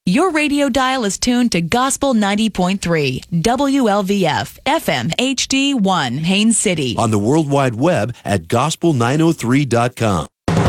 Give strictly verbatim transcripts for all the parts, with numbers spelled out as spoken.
Your radio dial is tuned to Gospel ninety point three, W L V F, F M H D one, Haines City. On the World Wide Web at gospel nine oh three dot com.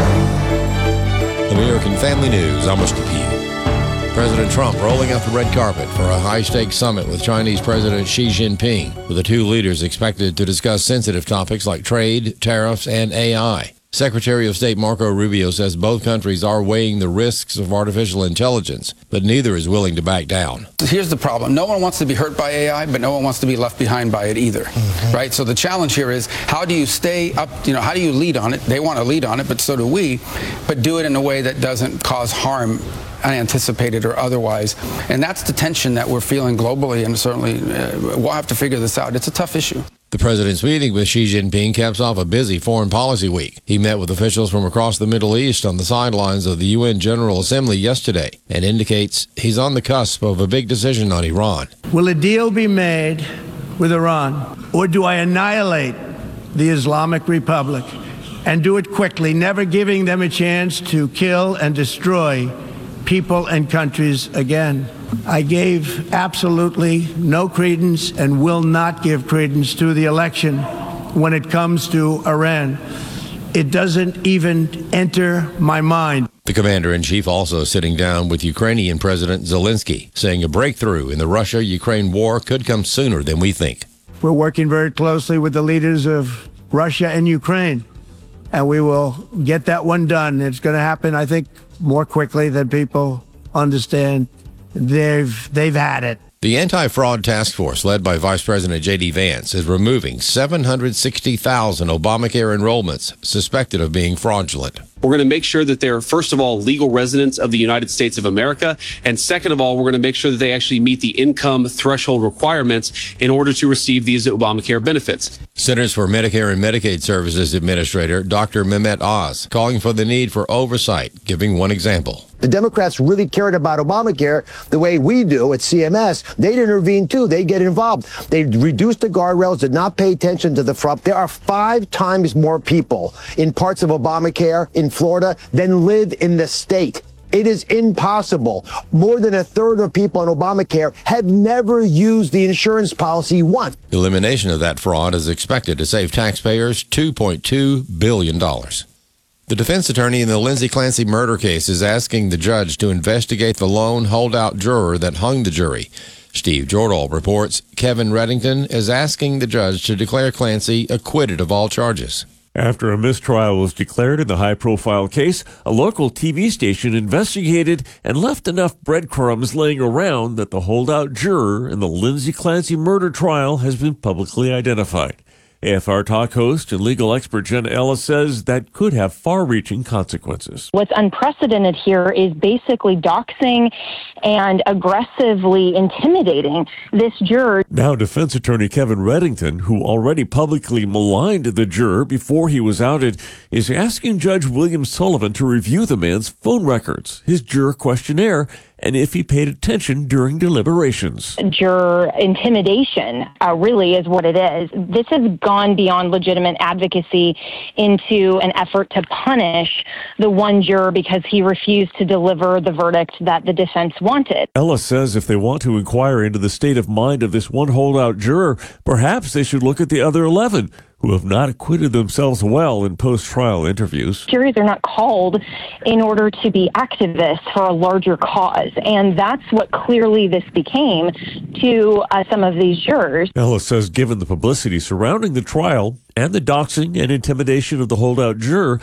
American Family News, I'm Mister Pugh. President Trump rolling out the red carpet for a high-stakes summit with Chinese President Xi Jinping, with the two leaders expected to discuss sensitive topics like trade, tariffs, and A I. Secretary of State Marco Rubio says both countries are weighing the risks of artificial intelligence, but neither is willing to back down. Here's the problem. No one wants to be hurt by A I, but no one wants to be left behind by it either, mm-hmm. right? So the challenge here is, how do you stay up, you know, how do you lead on it? They want to lead on it, but so do we, but do it in a way that doesn't cause harm, unanticipated or otherwise. And that's the tension that we're feeling globally, and certainly uh, we'll have to figure this out. It's a tough issue. The president's meeting with Xi Jinping caps off a busy foreign policy week. He met with officials from across the Middle East on the sidelines of the U N General Assembly yesterday and indicates he's on the cusp of a big decision on Iran. Will a deal be made with Iran, or do I annihilate the Islamic Republic and do it quickly, never giving them a chance to kill and destroy people and countries again? I gave absolutely no credence and will not give credence to the election when it comes to Iran. It doesn't even enter my mind. The commander-in-chief also sitting down with Ukrainian President Zelensky, saying a breakthrough in the Russia-Ukraine war could come sooner than we think. We're working very closely with the leaders of Russia and Ukraine, and we will get that one done. It's going to happen, I think, more quickly than people understand. They've they've had it. The anti-fraud task force, led by Vice President J D Vance, is removing seven hundred sixty thousand Obamacare enrollments suspected of being fraudulent. We're going to make sure that they're, first of all, legal residents of the United States of America. And second of all, we're going to make sure that they actually meet the income threshold requirements in order to receive these Obamacare benefits. Centers for Medicare and Medicaid Services Administrator Doctor Mehmet Oz calling for the need for oversight, giving one example. The Democrats really cared about Obamacare the way we do at C M S. They'd intervene, too. They'd get involved. They reduced the guardrails, did not pay attention to the front. There are five times more people in parts of Obamacare in Florida than live in the state. It is impossible. More than a third of people on Obamacare have never used the insurance policy once. Elimination of that fraud is expected to save taxpayers two point two billion dollars. The defense attorney in the Lindsay Clancy murder case is asking the judge to investigate the lone holdout juror that hung the jury. Steve Jordahl reports Kevin Reddington is asking the judge to declare Clancy acquitted of all charges. After a mistrial was declared in the high-profile case, a local T V station investigated and left enough breadcrumbs laying around that the holdout juror in the Lindsay Clancy murder trial has been publicly identified. A F R Talk host and legal expert Jen Ellis says that could have far-reaching consequences. What's unprecedented here is basically doxing and aggressively intimidating this juror. Now, defense attorney Kevin Reddington, who already publicly maligned the juror before he was outed, is asking Judge William Sullivan to review the man's phone records, his juror questionnaire, and if he paid attention during deliberations. Juror intimidation uh, really is what it is. This has gone beyond legitimate advocacy into an effort to punish the one juror because he refused to deliver the verdict that the defense wanted. Ellis says if they want to inquire into the state of mind of this one holdout juror, perhaps they should look at the other eleven who have not acquitted themselves well in post-trial interviews. Juries are not called in order to be activists for a larger cause, and that's what clearly this became to uh, some of these jurors. Ellis says given the publicity surrounding the trial and the doxing and intimidation of the holdout juror,